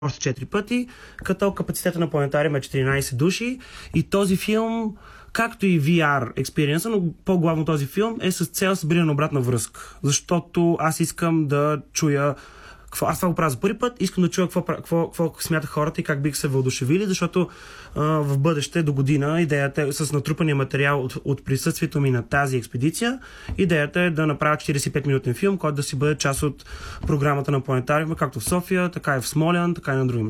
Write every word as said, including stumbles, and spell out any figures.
още четири пъти, като капацитета на планетариума е четиринайсет души и този филм, както и ви ар експириенса, но по-главно този филм е с цел събиране на обратна връзка. Защото аз искам да чуя какво, аз това го правя за първи път, искам да чуя какво, какво, какво смятат хората и как бих се въодушевили, защото а, в бъдеще до година идеята е с натрупания материал от, от присъствието ми на тази експедиция, идеята е да направя четирийсет и пет минутен филм, който да си бъде част от програмата на планетариума, както в София, така и в Смолян, така и на други места.